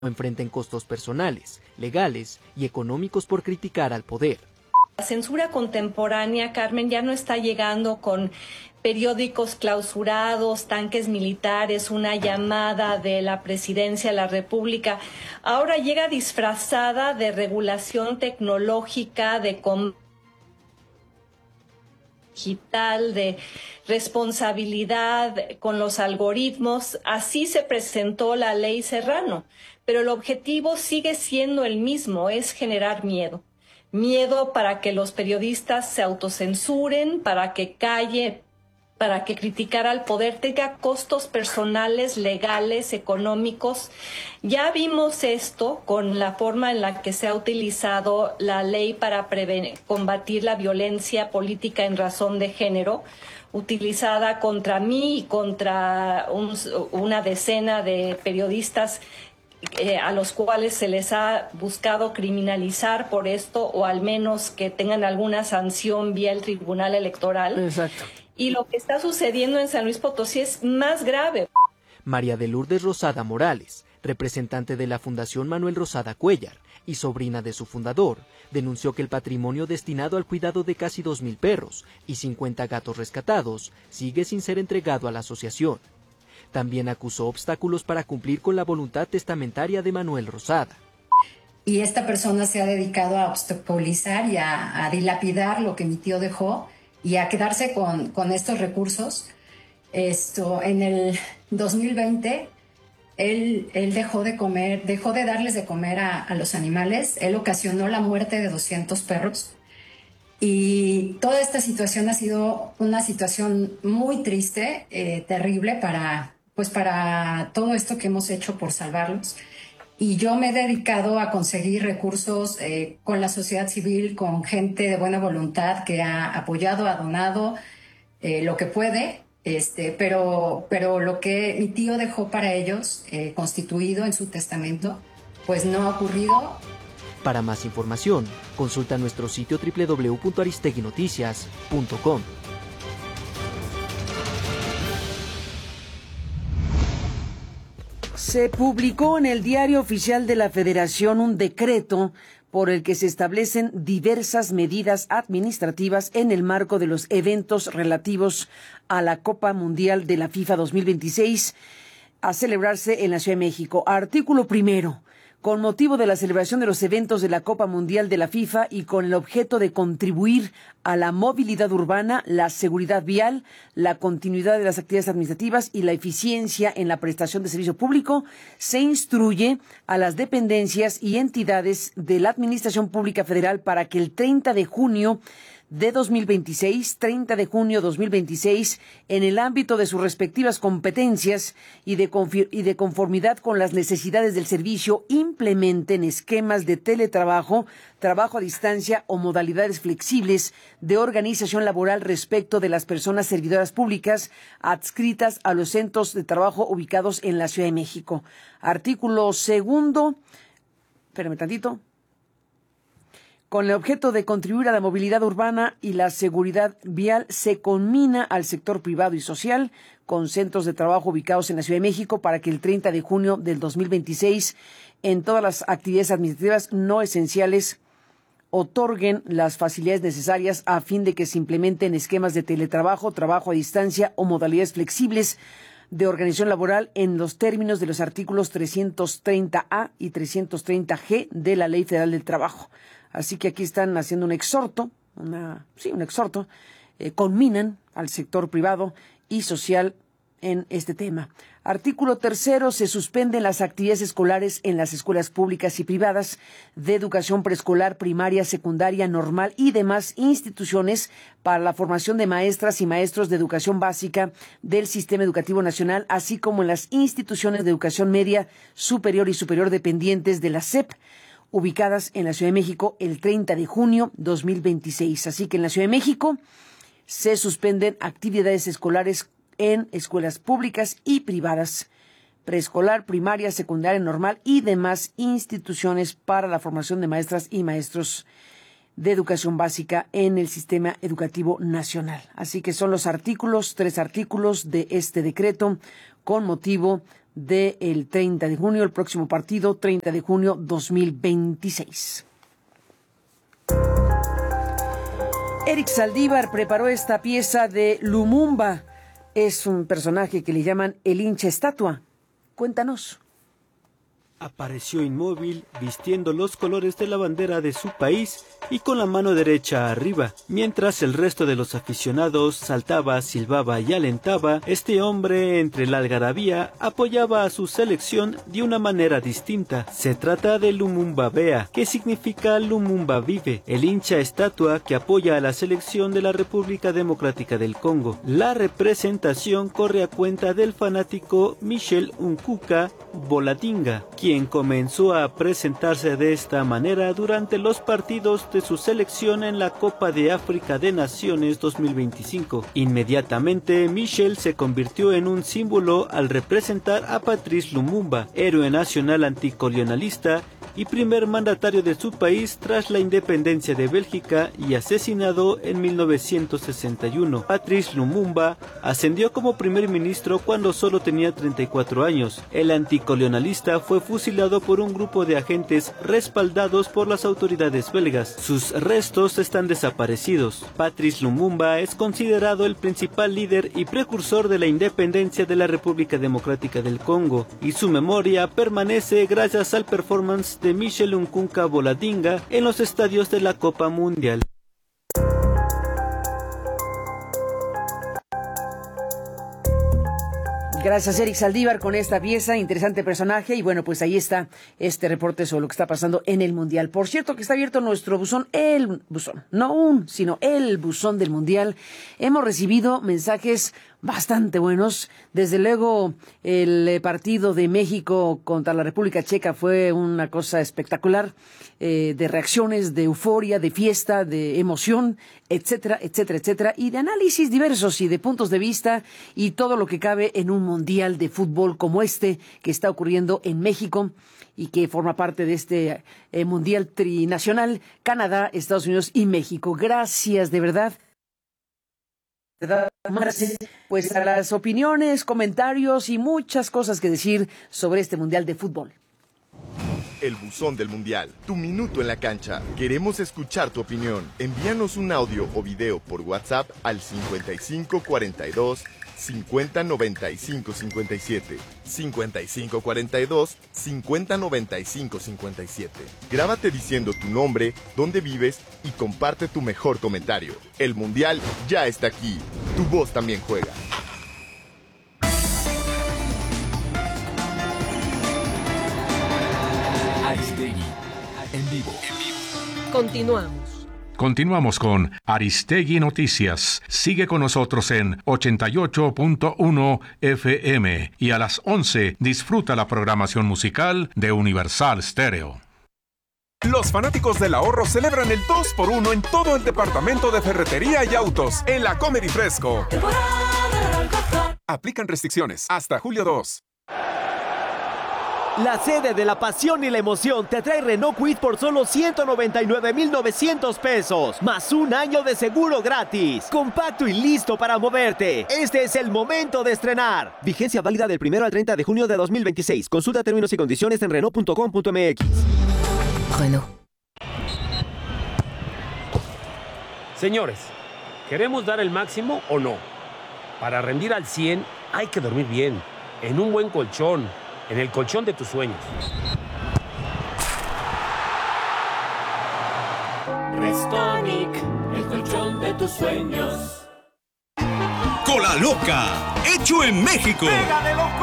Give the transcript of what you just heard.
enfrenten costos personales, legales y económicos por criticar al poder. La censura contemporánea, Carmen, ya no está llegando con periódicos clausurados, tanques militares, una llamada de la Presidencia de la República. Ahora llega disfrazada de regulación tecnológica, de digital, de responsabilidad con los algoritmos. Así se presentó la ley Serrano, pero el objetivo sigue siendo el mismo, es generar miedo. Miedo para que los periodistas se autocensuren, para que calle, para que criticar al poder tenga costos personales, legales, económicos. Ya vimos esto con la forma en la que se ha utilizado la ley para combatir la violencia política en razón de género, utilizada contra mí y contra una decena de periodistas a los cuales se les ha buscado criminalizar por esto, o al menos que tengan alguna sanción vía el Tribunal Electoral. Exacto. Y lo que está sucediendo en San Luis Potosí es más grave. María de Lourdes Rosada Morales, representante de la Fundación Manuel Rosada Cuéllar y sobrina de su fundador, denunció que el patrimonio destinado al cuidado de casi 2.000 perros y 50 gatos rescatados sigue sin ser entregado a la asociación. También acusó obstáculos para cumplir con la voluntad testamentaria de Manuel Rosada. Y esta persona se ha dedicado a obstaculizar y a dilapidar lo que mi tío dejó y a quedarse con estos recursos. En el 2020, él dejó de darles de comer a los animales. Él ocasionó la muerte de 200 perros. Y toda esta situación ha sido una situación muy triste, terrible para todo esto que hemos hecho por salvarlos. Y yo me he dedicado a conseguir recursos con la sociedad civil, con gente de buena voluntad que ha apoyado, ha donado lo que puede, pero lo que mi tío dejó para ellos, constituido en su testamento, pues no ha ocurrido. Para más información, consulta nuestro sitio www.aristeguinoticias.com. Se publicó en el Diario Oficial de la Federación un decreto por el que se establecen diversas medidas administrativas en el marco de los eventos relativos a la Copa Mundial de la FIFA 2026 a celebrarse en la Ciudad de México. Artículo primero. Con motivo de la celebración de los eventos de la Copa Mundial de la FIFA y con el objeto de contribuir a la movilidad urbana, la seguridad vial, la continuidad de las actividades administrativas y la eficiencia en la prestación de servicio público, se instruye a las dependencias y entidades de la Administración Pública Federal para que el 30 de junio de 2026, en el ámbito de sus respectivas competencias y de conformidad con las necesidades del servicio, implementen esquemas de teletrabajo, trabajo a distancia o modalidades flexibles de organización laboral respecto de las personas servidoras públicas adscritas a los centros de trabajo ubicados en la Ciudad de México. Artículo segundo. Espérame tantito. Con el objeto de contribuir a la movilidad urbana y la seguridad vial, se conmina al sector privado y social con centros de trabajo ubicados en la Ciudad de México para que el 30 de junio del 2026, en todas las actividades administrativas no esenciales, otorguen las facilidades necesarias a fin de que se implementen esquemas de teletrabajo, trabajo a distancia o modalidades flexibles de organización laboral en los términos de los artículos 330A y 330G de la Ley Federal del Trabajo. Así que aquí están haciendo un exhorto, conminan al sector privado y social en este tema. Artículo tercero, se suspenden las actividades escolares en las escuelas públicas y privadas de educación preescolar, primaria, secundaria, normal y demás instituciones para la formación de maestras y maestros de educación básica del Sistema Educativo Nacional, así como en las instituciones de educación media, superior y superior dependientes de la SEP, ubicadas en la Ciudad de México el 30 de junio 2026. Así que en la Ciudad de México se suspenden actividades escolares en escuelas públicas y privadas, preescolar, primaria, secundaria, normal y demás instituciones para la formación de maestras y maestros de educación básica en el Sistema Educativo Nacional. Así que son los tres artículos de este decreto con motivo del 30 de junio, el próximo partido, 30 de junio 2026. Eric Saldívar preparó esta pieza de Lumumba. Es un personaje que le llaman el hincha estatua. Cuéntanos. Apareció inmóvil, vistiendo los colores de la bandera de su país y con la mano derecha arriba. Mientras el resto de los aficionados saltaba, silbaba y alentaba, este hombre, entre la algarabía, apoyaba a su selección de una manera distinta. Se trata de Lumumba Bea, que significa Lumumba vive, el hincha estatua que apoya a la selección de la República Democrática del Congo. La representación corre a cuenta del fanático Michel Nkuka Boladinga, quien comenzó a presentarse de esta manera durante los partidos de su selección en la Copa de África de Naciones 2025. Inmediatamente, Michel se convirtió en un símbolo al representar a Patrice Lumumba, héroe nacional anticolonialista y primer mandatario de su país tras la independencia de Bélgica y asesinado en 1961. Patrice Lumumba ascendió como primer ministro cuando solo tenía 34 años. El anticolonialista fue fusilado por un grupo de agentes respaldados por las autoridades belgas. Sus restos están desaparecidos. Patrice Lumumba es considerado el principal líder y precursor de la independencia de la República Democrática del Congo, y su memoria permanece gracias al performance de Michel Nkuka Boladinga en los estadios de la Copa Mundial. Gracias, Eric Saldívar, con esta pieza, interesante personaje. Y bueno, pues ahí está este reporte sobre lo que está pasando en el Mundial. Por cierto, que está abierto nuestro buzón, el buzón, no un, sino el buzón del Mundial. Hemos recibido mensajes bastante buenos. Desde luego, el partido de México contra la República Checa fue una cosa espectacular, de reacciones, de euforia, de fiesta, de emoción, etcétera, etcétera, etcétera, y de análisis diversos y de puntos de vista y todo lo que cabe en un mundial de fútbol como este que está ocurriendo en México y que forma parte de este mundial trinacional: Canadá, Estados Unidos y México. Gracias, de verdad. Pues a las opiniones, comentarios y muchas cosas que decir sobre este mundial de fútbol. El buzón del mundial, tu minuto en la cancha. Queremos escuchar tu opinión. Envíanos un audio o video por WhatsApp al 5542 5095 57. 5542 5095 57. Grábate diciendo tu nombre, dónde vives y comparte tu mejor comentario. El mundial ya está aquí. Tu voz también juega. Aristegui, en vivo. Continuamos con Aristegui Noticias. Sigue con nosotros en 88.1 FM y a las 11 disfruta la programación musical de Universal Stereo. Los fanáticos del ahorro celebran el 2x1 en todo el departamento de ferretería y autos en la Comedy Fresco. Aplican restricciones hasta julio 2. La sede de la pasión y la emoción te trae Renault Kwid por solo 199,900 pesos, más un año de seguro gratis. Compacto y listo para moverte. Este es el momento de estrenar. Vigencia válida del 1 al 30 de junio de 2026. Consulta términos y condiciones en Renault.com.mx. Renault. Señores, ¿queremos dar el máximo o no? Para rendir al 100 hay que dormir bien, en un buen colchón, en el colchón de tus sueños. Restonic, el colchón de tus sueños. Cola Loca, hecho en México.